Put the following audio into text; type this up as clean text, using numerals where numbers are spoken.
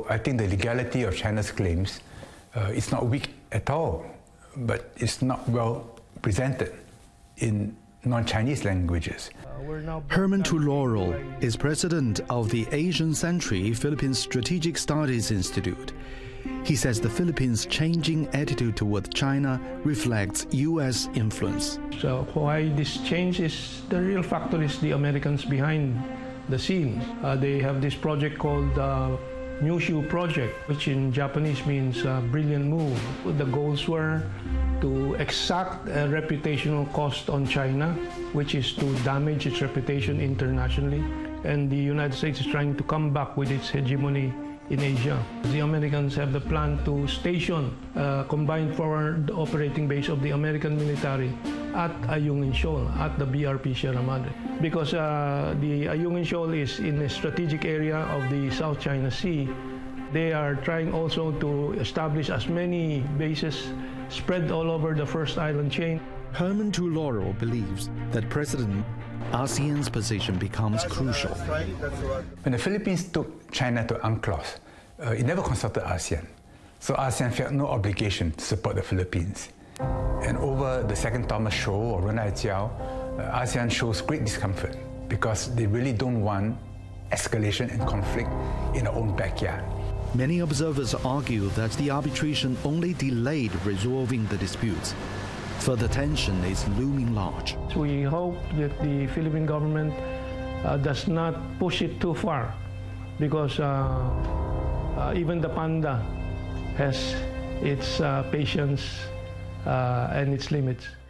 I think the legality of China's claims is not weak at all, but it's not well presented in non-Chinese languages. Herman Tuloro is president of the Asian Century Philippines Strategic Studies Institute. He says the Philippines' changing attitude toward China reflects U.S. influence. So why this change is, the real factor is the Americans behind the scene. They have this project called Mushu Project, which in Japanese means brilliant move. The goals were to exact a reputational cost on China, which is to damage its reputation internationally. And the United States is trying to come back with its hegemony in Asia. The Americans have the plan to station a combined forward operating base of the American military at Ayungin Shoal, at the BRP Sierra Madre. Because the Ayungin Shoal is in a strategic area of the South China Sea, they are trying also to establish as many bases spread all over the first island chain. Herman Tuloro believes that President ASEAN's position becomes crucial. When the Philippines took China to UNCLOS, it never consulted ASEAN. So ASEAN felt no obligation to support the Philippines. And over the Second Thomas Show or Renai Jiao, ASEAN shows great discomfort because they really don't want escalation and conflict in our own backyard. Many observers argue that the arbitration only delayed resolving the disputes. Further tension is looming large. We hope that the Philippine government does not push it too far, because even the panda has its patience and its limits.